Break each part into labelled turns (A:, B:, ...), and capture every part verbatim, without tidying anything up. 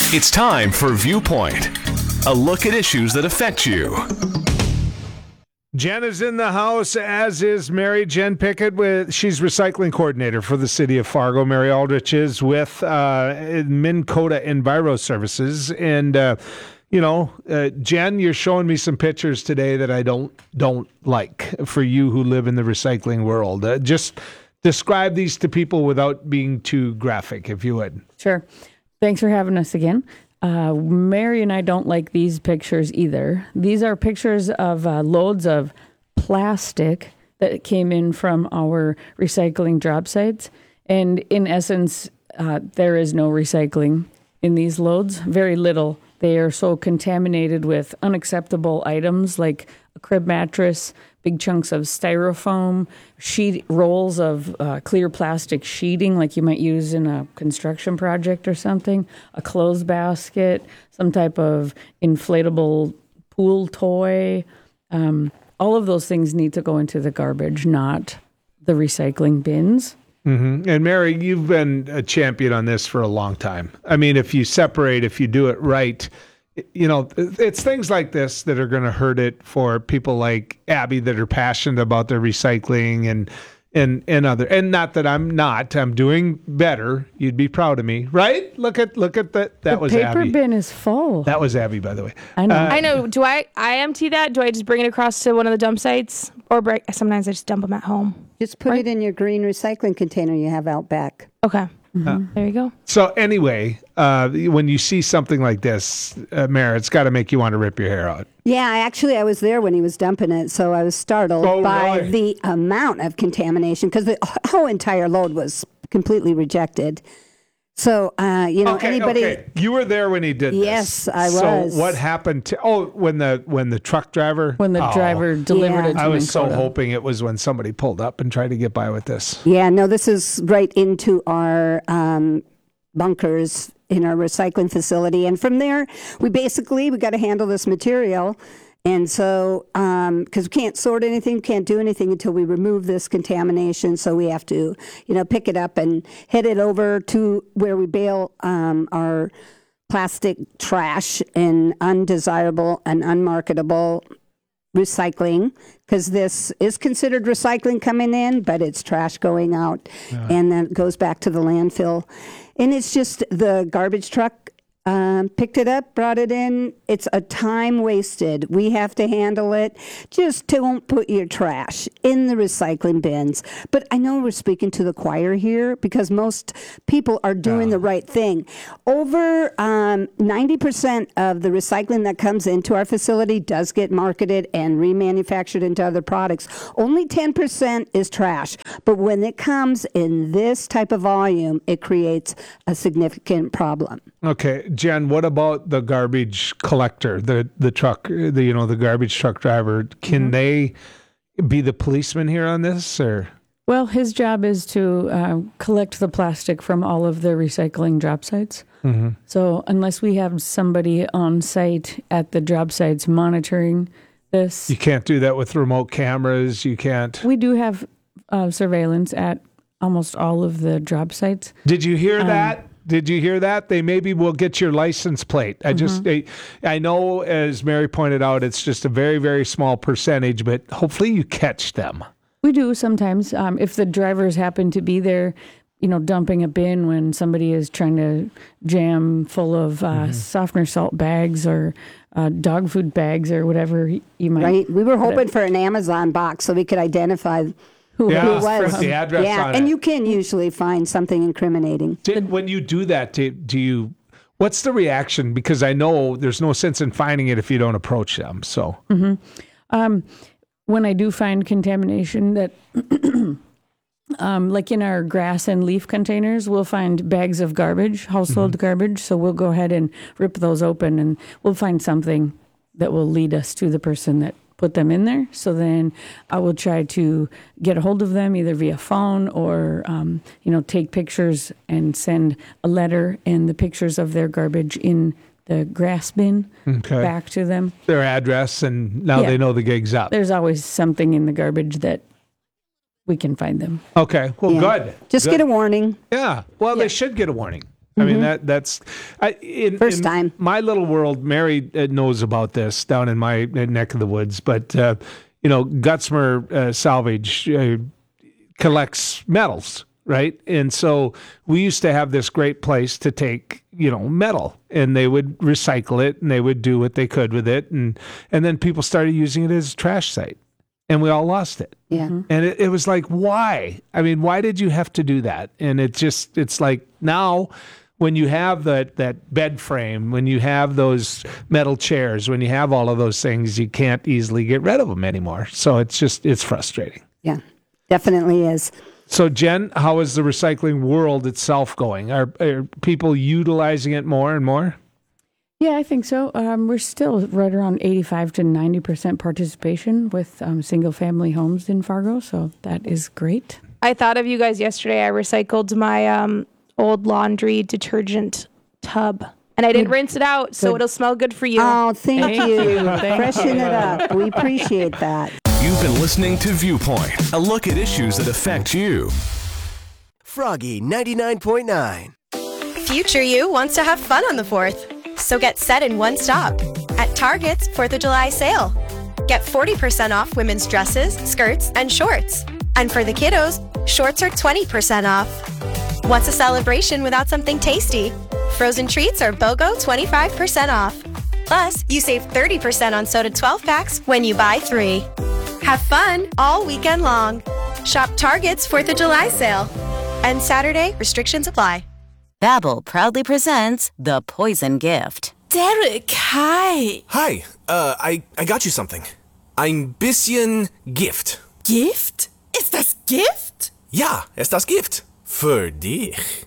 A: It's time for Viewpoint, a look at issues that affect you.
B: Jen is in the house, as is Mary Jen Pickett. With she's recycling coordinator for the city of Fargo. Mary Aldrich is with uh, Minn Kota Enviro Services, and uh, you know, uh, Jen, you're showing me some pictures today that I don't don't like for you who live in the recycling world. Uh, just describe these to people without being too graphic, if you would.
C: Sure. Thanks for having us again. Uh, Mary and I don't like these pictures either. These are pictures of uh, loads of plastic that came in from our recycling job sites. And in essence, uh, there is no recycling in these loads, very little. They are so contaminated with unacceptable items like a crib mattress, big chunks of styrofoam, sheet rolls of uh, clear plastic sheeting like you might use in a construction project or something, a clothes basket, some type of inflatable pool toy. Um, all of those things need to go into the garbage, not the recycling bins.
B: Mm-hmm. And Mary, you've been a champion on this for a long time. I mean, if you separate, if you do it right, you know, it's things like this that are going to hurt it for people like Abby that are passionate about their recycling and and and other. And not that I'm not. I'm doing better. You'd be proud of me, right? Look at look at that. That
C: the
B: was
C: paper
B: Abby.
C: bin is full.
B: That was Abby, by the way.
C: I know.
B: Uh,
D: I know. Do I, I empty that? Do I just bring it across to one of the dump sites? Or break, sometimes I just dump them at home.
E: Just put
D: Right.
E: it in your green recycling container you have out back.
D: Okay. Mm-hmm. There you go.
B: So anyway, uh, when you see something like this, uh, Mary, it's got to make you want to rip your hair out.
E: Yeah, I actually, I was there when he was dumping it, so I was startled
B: Oh,
E: by
B: really?
E: the amount of contamination because the whole entire load was completely rejected. So, uh, you know,
B: okay,
E: anybody...
B: okay. You were there when he did this.
E: Yes, I
B: so
E: was.
B: So what happened to... Oh, when the when the truck driver...
C: When the
B: Oh,
C: driver delivered
E: Yeah.
C: it to
B: I was
C: Minn
B: so
C: Kota.
B: hoping it was when somebody pulled up and tried to get by with this.
E: Yeah, no, this is right into our um, bunkers in our recycling facility. And from there, we basically, we got to handle this material. And so, because we can't sort anything, can't do anything until we remove this contamination. So we have to, you know, pick it up and head it over to where we bale um, our plastic trash and undesirable and unmarketable recycling, because this is considered recycling coming in, but it's trash going out, and then it goes back to the landfill. And it's just the garbage truck um, picked it up, brought it in. It's a time wasted. We have to handle it. Just don't put your trash in the recycling bins. But I know we're speaking to the choir here because most people are doing the right thing. Over um, ninety percent of the recycling that comes into our facility does get marketed and remanufactured into other products. Only ten percent is trash. But when it comes in this type of volume, it creates a significant problem.
B: Okay, Jen, what about the garbage collector, the the truck, the you know, the garbage truck driver? Can
C: Mm-hmm.
B: they be the policeman here on this, or?
C: Well, his job is to uh, collect the plastic from all of the recycling job sites.
B: Mm-hmm.
C: So unless we have somebody on site at the job sites monitoring this,
B: You can't do that with remote cameras. You can't.
C: we do have uh, surveillance at almost all of the job sites.
B: Did you
C: Um,
B: hear that? Did you hear that? They maybe will get your license plate. I just,
C: Mm-hmm.
B: I, I know, as Mary pointed out, it's just a very, very small percentage, but hopefully you catch them.
C: We do sometimes. Um, if the drivers happen to be there, you know, dumping a bin when somebody is trying to jam full of uh,
B: Mm-hmm.
C: softener salt bags or uh, dog food bags or whatever you might.
E: Right? We were hoping for an Amazon box so we could identify
C: Who
B: Yeah,
E: who
C: was
E: it was.
B: with the address
E: yeah,
B: on
E: and
B: it.
E: you can usually find something incriminating.
B: Did, when you do that, do, do you? What's the reaction? Because I know there's no sense in finding it if you don't approach them. So
C: Um, when I do find contamination that, um, like in our grass and leaf containers, we'll find bags of garbage, household
B: Mm-hmm.
C: garbage. So we'll go ahead and rip those open and we'll find something that will lead us to the person that put them in there. So then I will try to get a hold of them either via phone or, um, you know, take pictures and send a letter and the pictures of their garbage in the grass bin
B: Okay.
C: back to them.
B: their address, and now
C: Yeah.
B: they know the gig's up.
C: There's always something in the garbage that we can find them.
B: Okay, well,
E: Yeah.
B: good.
E: Just
B: Good.
E: get a warning.
B: Yeah, well, they
C: Yeah.
B: should get a warning. I mean, that that's I, in,
E: First
B: in
E: time.
B: my little world. Mary uh, knows about this down in my uh, neck of the woods, but uh, you know, Gutzmer uh, Salvage uh, collects metals, right? And so we used to have this great place to take, you know, metal, and they would recycle it, and they would do what they could with it, and and then people started using it as a trash site, and we all lost it.
E: Yeah.
B: And it, it was like, why? I mean, why did you have to do that? And it just, it's like now when you have that, that bed frame, when you have those metal chairs, when you have all of those things, you can't easily get rid of them anymore. So it's just, it's frustrating.
E: Yeah, definitely is.
B: So Jen, how is the recycling world itself going? Are, are people utilizing it more and more?
C: Yeah, I think so. Um, we're still right around eighty-five to ninety percent participation with um, single-family homes in Fargo, so that is great.
D: I thought of you guys yesterday. I recycled my um, old laundry detergent tub, and I didn't rinse it out, so
C: Good.
D: it'll smell good for you.
E: Oh, thank,
C: Thank
E: you.
C: you. Thank
E: Freshen
C: you.
E: it up. We appreciate that.
A: You've been listening to Viewpoint, a look at issues that affect you.
F: Froggy ninety-nine point nine.
G: Future you wants to have fun on the fourth. So get set in one stop at Target's fourth of July sale. Get forty percent off women's dresses, skirts, and shorts. And for the kiddos, shorts are twenty percent off. What's a celebration without something tasty? Frozen treats are BOGO twenty-five percent off. Plus, you save thirty percent on soda twelve packs when you buy three. Have fun all weekend long. Shop Target's fourth of July sale. And Saturday, restrictions apply.
H: Babbel proudly presents The Poison Gift.
I: Derek, hi.
F: Hi, uh, I, I got you something. Ein bisschen Gift.
I: Gift? Ist das Gift?
F: Ja, ist das Gift. Für dich.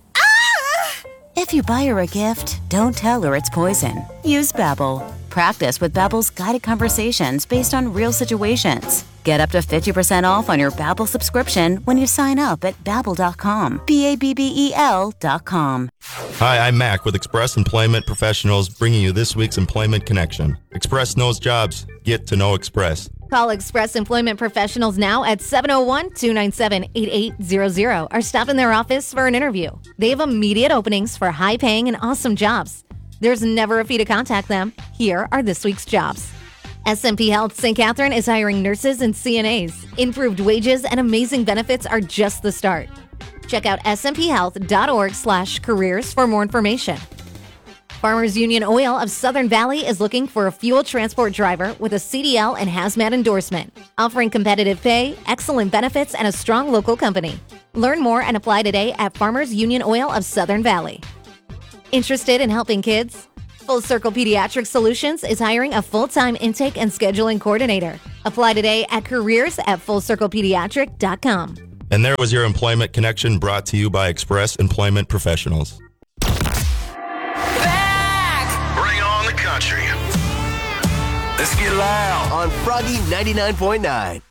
H: If you buy her a gift, don't tell her it's poison. Use Babbel. Practice with Babbel's guided conversations based on real situations. Get up to fifty percent off on your Babbel subscription when you sign up at babbel dot com. B A B B E L dot com.
J: Hi, I'm Mac with Express Employment Professionals, bringing you this week's Employment Connection. Express knows jobs. Get to know Express.
K: Call Express Employment Professionals now at seven oh one, two nine seven, eight eight zero zero or stop in their office for an interview. They have immediate openings for high-paying and awesome jobs. There's never a fee to contact them. Here are this week's jobs. S M P Health Saint Catherine is hiring nurses and C N As. Improved wages and amazing benefits are just the start. Check out s m p health dot org slash careers for more information. Farmers Union Oil of Southern Valley is looking for a fuel transport driver with a C D L and hazmat endorsement, offering competitive pay, excellent benefits, and a strong local company. Learn more and apply today at Farmers Union Oil of Southern Valley. Interested in helping kids? Full Circle Pediatric Solutions is hiring a full-time intake and scheduling coordinator. Apply today at careers at full circle pediatric dot com.
J: And there was your Employment Connection brought to you by Express Employment Professionals.
A: Bring on the country.
F: Let's get loud on Froggy ninety-nine point nine.